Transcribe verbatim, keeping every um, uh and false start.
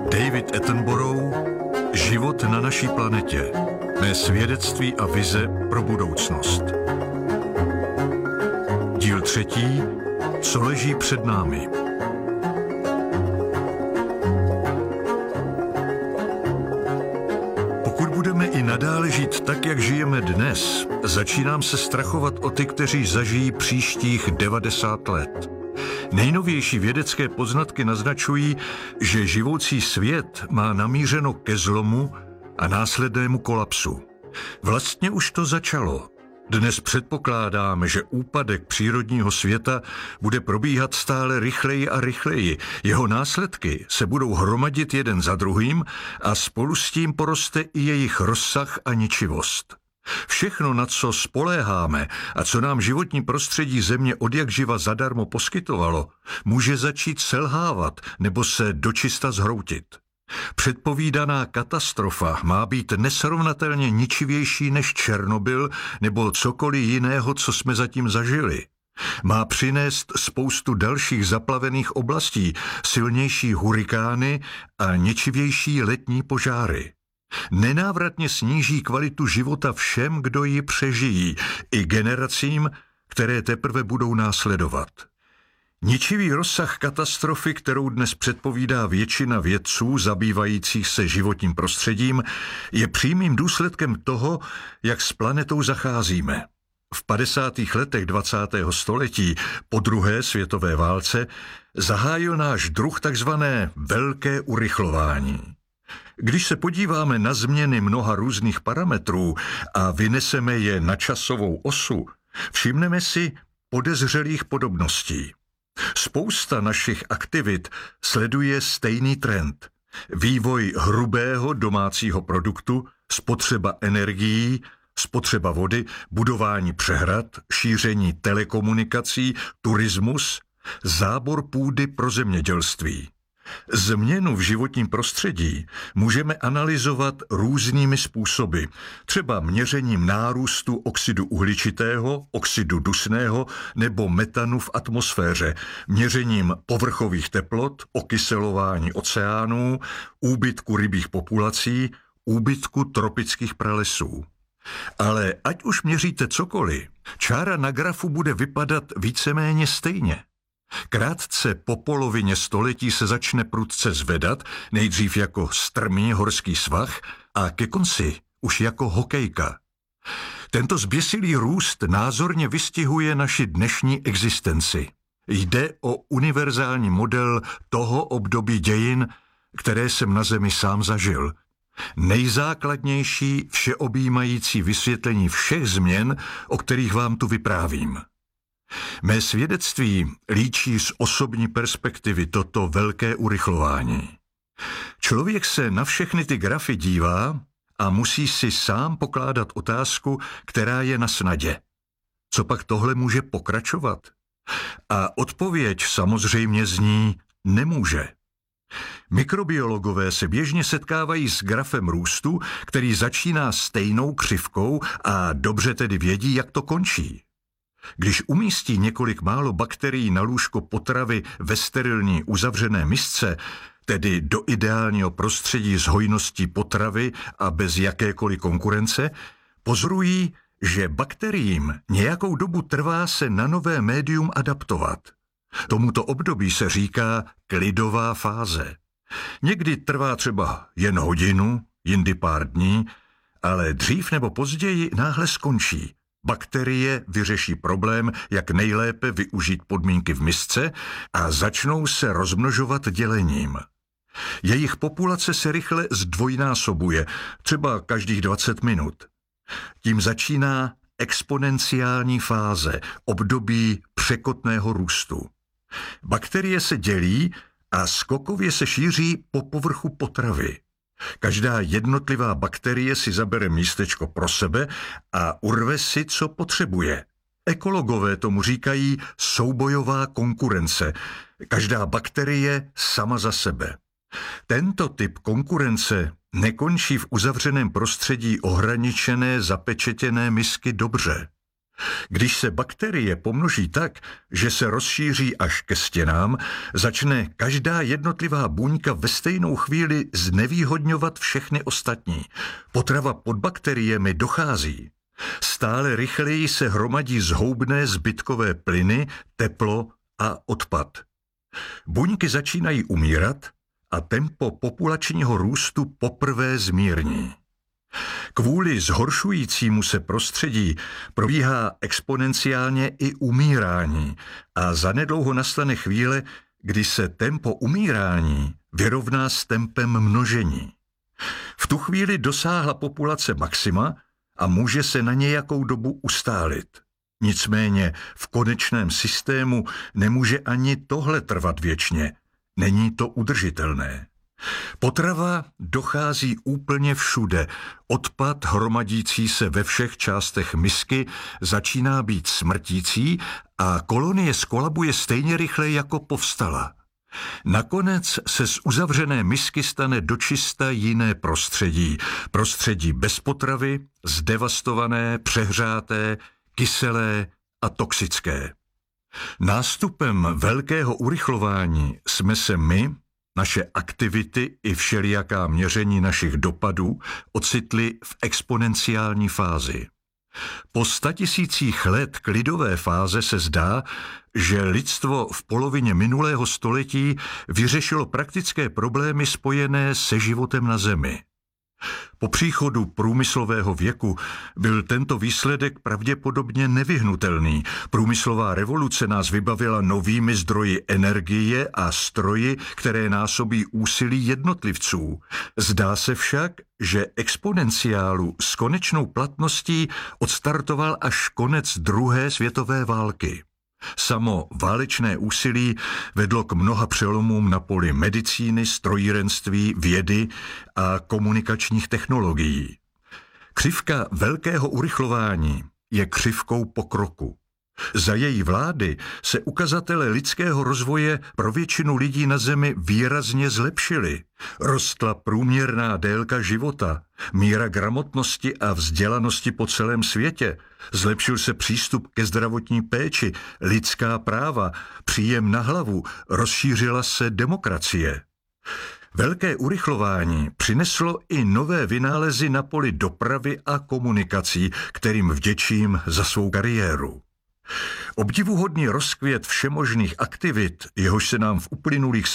David Attenborough, Život na naší planetě. Mé svědectví a vize pro budoucnost. Díl třetí. Co leží před námi. Pokud budeme i nadále žít tak, jak žijeme dnes, začínám se strachovat o ty, kteří zažijí příštích devadesát let. Nejnovější vědecké poznatky naznačují, že živoucí svět má namířeno ke zlomu a následnému kolapsu. Vlastně už to začalo. Dnes předpokládáme, že úpadek přírodního světa bude probíhat stále rychleji a rychleji. Jeho následky se budou hromadit jeden za druhým a spolu s tím poroste i jejich rozsah a ničivost. Všechno, na co spoléháme a co nám životní prostředí Země odjakživa zadarmo poskytovalo, může začít selhávat nebo se dočista zhroutit. Předpovídaná katastrofa má být nesrovnatelně ničivější než Černobyl nebo cokoliv jiného, co jsme zatím zažili. Má přinést spoustu dalších zaplavených oblastí, silnější hurikány a ničivější letní požáry. Nenávratně sníží kvalitu života všem, kdo ji přežijí, i generacím, které teprve budou následovat. Ničivý rozsah katastrofy, kterou dnes předpovídá většina vědců zabývajících se životním prostředím, je přímým důsledkem toho, jak s planetou zacházíme. V padesátých letech dvacátého století po druhé světové válce zahájil náš druh takzvané velké urychlování. Když se podíváme na změny mnoha různých parametrů a vyneseme je na časovou osu, všimneme si podezřelých podobností. Spousta našich aktivit sleduje stejný trend. Vývoj hrubého domácího produktu, spotřeba energií, spotřeba vody, budování přehrad, šíření telekomunikací, turismus, zábor půdy pro zemědělství. Změnu v životním prostředí můžeme analyzovat různými způsoby, třeba měřením nárůstu oxidu uhličitého, oxidu dusného nebo metanu v atmosféře, měřením povrchových teplot, okyselování oceánů, úbytku rybích populací, úbytku tropických pralesů. Ale ať už měříte cokoliv, čára na grafu bude vypadat víceméně stejně. Krátce po polovině století se začne prudce zvedat, nejdřív jako strmý horský svah a ke konci už jako hokejka. Tento zběsilý růst názorně vystihuje naši dnešní existenci. Jde o univerzální model toho období dějin, které jsem na Zemi sám zažil. Nejzákladnější všeobjímající vysvětlení všech změn, o kterých vám tu vyprávím. Mé svědectví líčí z osobní perspektivy toto velké urychlování. Člověk se na všechny ty grafy dívá a musí si sám pokládat otázku, která je na snadě. Co pak tohle může pokračovat? A odpověď samozřejmě zní nemůže. Mikrobiologové se běžně setkávají s grafem růstu, který začíná stejnou křivkou a dobře tedy vědí, jak to končí. Když umístí několik málo bakterií na lůžko potravy ve sterilní uzavřené misce, tedy do ideálního prostředí s hojností potravy a bez jakékoliv konkurence, pozorují, že bakteriím nějakou dobu trvá se na nové médium adaptovat. Tomuto období se říká klidová fáze. Někdy trvá třeba jen hodinu, jindy pár dní, ale dřív nebo později náhle skončí. Bakterie vyřeší problém, jak nejlépe využít podmínky v misce a začnou se rozmnožovat dělením. Jejich populace se rychle zdvojnásobuje, třeba každých dvacet minut. Tím začíná exponenciální fáze, období překotného růstu. Bakterie se dělí a skokově se šíří po povrchu potravy. Každá jednotlivá bakterie si zabere místečko pro sebe a urve si, co potřebuje. Ekologové tomu říkají soubojová konkurence. Každá bakterie sama za sebe. Tento typ konkurence nekončí v uzavřeném prostředí ohraničené zapečetěné misky dobře. Když se bakterie pomnoží tak, že se rozšíří až ke stěnám, začne každá jednotlivá buňka ve stejnou chvíli znevýhodňovat všechny ostatní. Potrava pod bakteriemi dochází. Stále rychleji se hromadí zhoubné zbytkové plyny, teplo a odpad. Buňky začínají umírat a tempo populačního růstu poprvé zmírní. Kvůli zhoršujícímu se prostředí probíhá exponenciálně i umírání a zanedlouho nastane chvíle, kdy se tempo umírání vyrovná s tempem množení. V tu chvíli dosáhla populace maxima a může se na nějakou dobu ustálit. Nicméně v konečném systému nemůže ani tohle trvat věčně. Není to udržitelné. Potrava dochází úplně všude. Odpad hromadící se ve všech částech misky začíná být smrtící a kolonie skolabuje stejně rychle, jako povstala. Nakonec se z uzavřené misky stane dočista jiné prostředí. Prostředí bez potravy, zdevastované, přehřáté, kyselé a toxické. Nástupem velkého urychlování jsme se my, naše aktivity i všelijaká měření našich dopadů ocitli v exponenciální fázi. Po statisících let klidové fáze se zdá, že lidstvo v polovině minulého století vyřešilo praktické problémy spojené se životem na Zemi. Po příchodu průmyslového věku byl tento výsledek pravděpodobně nevyhnutelný. Průmyslová revoluce nás vybavila novými zdroji energie a stroji, které násobí úsilí jednotlivců. Zdá se však, že exponenciálu s konečnou platností odstartoval až konec druhé světové války. Samo válečné úsilí vedlo k mnoha přelomům na poli medicíny, strojírenství, vědy a komunikačních technologií. Křivka velkého urychlování je křivkou pokroku. Za její vlády se ukazatele lidského rozvoje pro většinu lidí na Zemi výrazně zlepšily. Rostla průměrná délka života, míra gramotnosti a vzdělanosti po celém světě, zlepšil se přístup ke zdravotní péči, lidská práva, příjem na hlavu, rozšířila se demokracie. Velké urychlování přineslo i nové vynálezy na poli dopravy a komunikací, kterým vděčím za svou kariéru. Obdivuhodný rozkvět všemožných aktivit, jehož se nám v uplynulých